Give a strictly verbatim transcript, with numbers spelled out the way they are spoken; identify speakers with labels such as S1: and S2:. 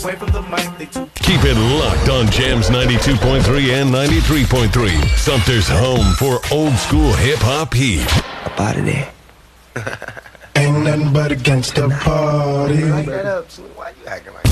S1: Away from the mic, they too.
S2: Keep it locked on Jams ninety-two point three and ninety-three point three. Sumter's home for old school hip hop heat.
S3: Up out of there.
S4: Ain't nothing but against the party.
S3: Like that up. Why you acting like that?